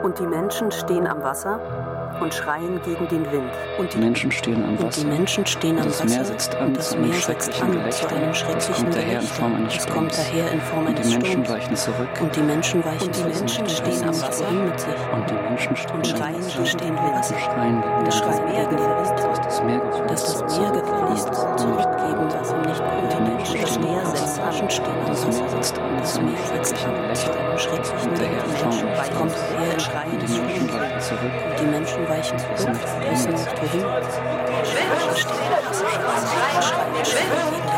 Und die Menschen stehen am Wasser und schreien gegen den Wind. Und die Menschen stehen am Wasser. Und die Menschen stehen am Wasser. Das Meer setzt an zu einem schrecklichen Gelächter. Das kommt daher in Form eines Sturms. Und die Menschen weichen zurück. Und die Menschen weichen zurück. Und die Menschen stehen am Wasser mit sich. Und die Menschen stehen und schreien gegen den Wind. Schreien gegen das Meer gefällt, dass das Meer gefälligst zurückgeben, was ihm nicht gehört. Die Menschen, das Meer setzt an und stehen am Wasser. Das Meer setzt an zu einem schrecklichen Gelächter. Kommt daher in Schreien des Sturms. Und die Menschen weichen zurück, wissen nicht wohin. Menschen stehen am Wasser, schreien gegen den Wind.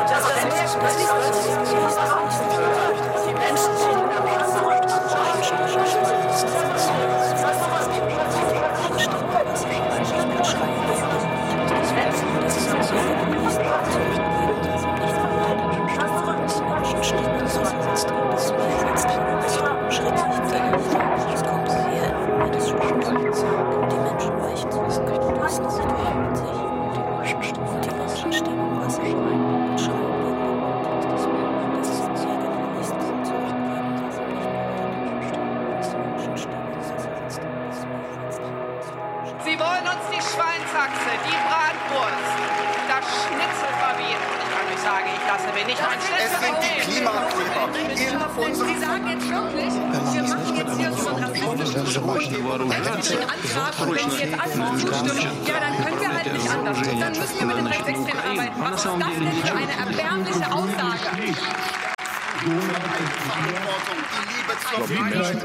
Die Menschen stehen am Wasser. Sie wollen uns die Schweinshaxe, die Bratwurst, das Schnitzel verbieten. Ich kann euch sagen, ich lasse mir nicht mein Schnitzel verbieten. Es sind die Klimakleber in unserem... Sie sagen jetzt wirklich, wir machen jetzt hier so einen rassistischen Antrag und wenn Sie jetzt alle zustimmen, ja, dann können wir halt nicht anders. Dann müssen wir mit den Rechtsextremen arbeiten. Was ist das denn für eine erbärmliche Aussage? Aber Sie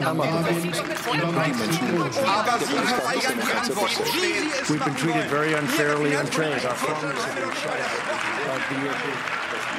verweigern die Antwort. We've been treated very unfairly on trade. Our farmers have been shut out.